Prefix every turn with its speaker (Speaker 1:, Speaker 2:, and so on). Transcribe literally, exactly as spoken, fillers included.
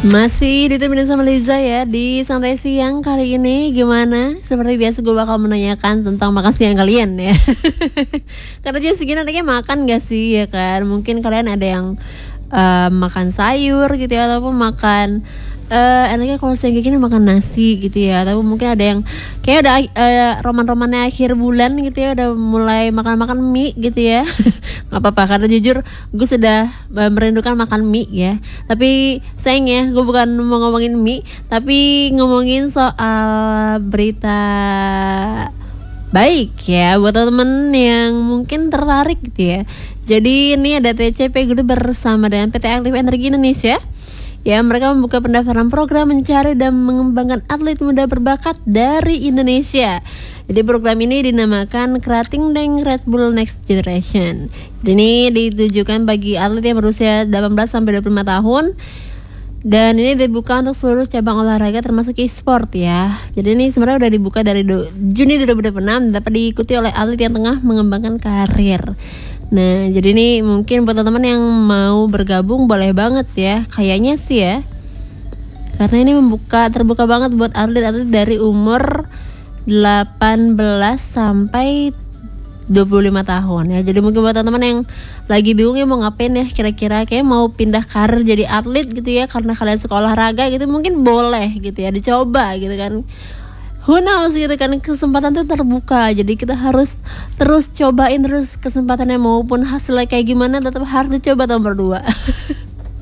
Speaker 1: Masih ditemenin sama Liza ya di santai siang kali ini. Gimana? Seperti biasa gue bakal menanyakan tentang makan siang kalian ya. Karena jam segini anaknya makan gak sih ya kan? Mungkin kalian ada yang uh, makan sayur gitu ya, ataupun makan uh, enaknya kalau siang kayak gini makan nasi gitu ya. Tapi mungkin ada yang kayak udah uh, roman-romannya akhir bulan gitu ya, udah mulai makan-makan mie gitu ya. Gak apa-apa, karena jujur gue sudah merindukan makan mie ya. Tapi sayangnya gue bukan mau ngomongin mie, tapi ngomongin soal berita baik ya buat temen-temen yang mungkin tertarik gitu ya. Jadi ini ada T C P Group bersama dengan P T Aktif Energi Indonesia. Ya, mereka membuka pendaftaran program mencari dan mengembangkan atlet muda berbakat dari Indonesia. Jadi program ini dinamakan Krating Deng Red Bull Next Generation. Jadi ini ditujukan bagi atlet yang berusia delapan belas sampai dua puluh lima tahun. Dan ini dibuka untuk seluruh cabang olahraga termasuk e-sport ya. Jadi ini sebenarnya udah dibuka dari Juni dua ribu dua puluh enam, dapat diikuti oleh atlet yang tengah mengembangkan karir. Nah, jadi ini mungkin buat teman-teman yang mau bergabung boleh banget ya. Kayaknya sih ya. Karena ini membuka terbuka banget buat atlet-atlet dari umur delapan belas sampai dua puluh lima tahun ya. Jadi mungkin buat teman-teman yang lagi bingung ya mau ngapain ya, kira-kira kayak mau pindah karir jadi atlet gitu ya, karena kalian suka olahraga gitu, mungkin boleh gitu ya dicoba gitu kan. Who knows gitu kan, kesempatan tuh terbuka. Jadi kita harus terus cobain terus kesempatannya, maupun hasilnya kayak gimana tetap harus dicoba tahun berdua.